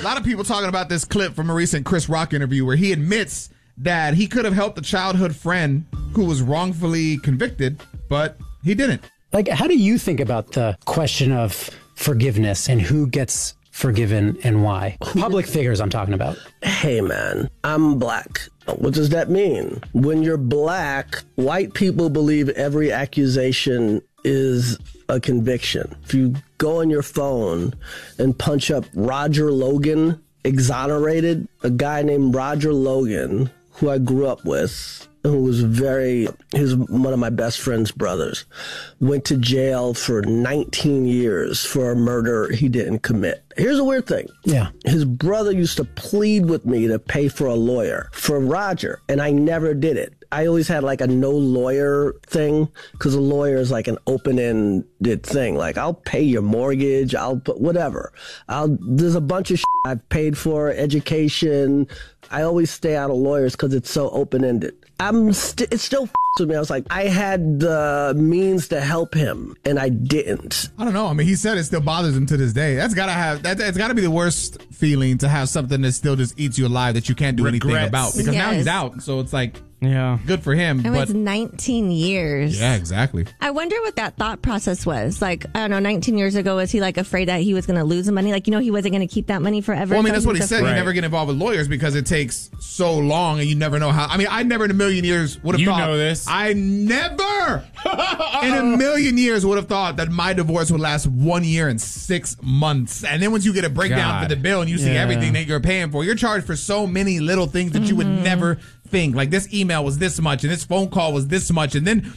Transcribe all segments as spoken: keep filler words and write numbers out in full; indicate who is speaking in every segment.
Speaker 1: lot of people talking about this clip from a recent Chris Rock interview where he admits that he could have helped a childhood friend who was wrongfully convicted, but he didn't.
Speaker 2: Like, how do you think about the question of forgiveness and who gets forgiven and why? Public figures I'm talking about.
Speaker 3: Hey, man, I'm black. What does that mean? When you're black, white people believe every accusation is a conviction. If you go on your phone and punch up Roger Logan exonerated, a guy named Roger Logan, who I grew up with, who was very, he's one of my best friend's brothers, went to jail for nineteen years for a murder he didn't commit. Here's a weird thing.
Speaker 2: Yeah.
Speaker 3: His brother used to plead with me to pay for a lawyer for Roger, and I never did it. I always had like a no lawyer thing, because a lawyer is like an open-ended thing. Like, I'll pay your mortgage, I'll put whatever. I'll, there's a bunch of shit I've paid for, education. I always stay out of lawyers because it's so open-ended. I'm st- it still f- with me. I was like, I had the means to help him, and I didn't.
Speaker 1: I don't know. I mean, he said it still bothers him to this day. That's gotta have that. It's gotta be the worst feeling to have something that still just eats you alive that you can't do
Speaker 4: Regrets.
Speaker 1: anything about. Because now
Speaker 5: Yes.
Speaker 1: he's out, so it's like,
Speaker 4: Yeah.
Speaker 1: good for him.
Speaker 5: It
Speaker 1: but
Speaker 5: was nineteen years.
Speaker 1: yeah, exactly.
Speaker 5: I wonder what that thought process was. Like, I don't know, nineteen years ago, was he like afraid that he was going to lose the money? Like, you know, he wasn't going to keep that money forever?
Speaker 1: Well, I mean,
Speaker 5: So
Speaker 1: that's what he
Speaker 5: was
Speaker 1: said.
Speaker 5: afraid-
Speaker 1: You never get involved with lawyers because it takes so long and you never know how. I mean, I never in a million years would have
Speaker 4: You
Speaker 1: thought.
Speaker 4: know this.
Speaker 1: I never in a million years would have thought that my divorce would last one year and six months. And then once you get a breakdown
Speaker 4: God.
Speaker 1: for the bill and you see
Speaker 4: Yeah.
Speaker 1: everything that you're paying for, you're charged for so many little things that you would never think. Like, this email was this much and this phone call was this much. And then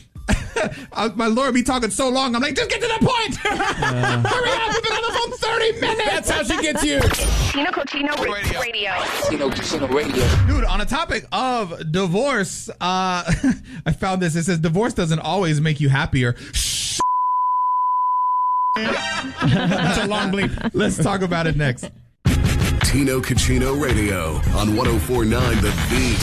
Speaker 1: uh, my lawyer be talking so long. I'm like, just get to the point. Hurry up. We've been on the phone thirty minutes.
Speaker 4: That's how she gets you.
Speaker 6: Tino Cochino Radio. Radio.
Speaker 7: Tino Casino Radio.
Speaker 1: Dude, on a topic of divorce, uh, I found this. It says divorce doesn't always make you happier. Shh. That's a long bleep. Let's talk about it next.
Speaker 8: Tino Cochino Radio on one oh four point nine The Beat.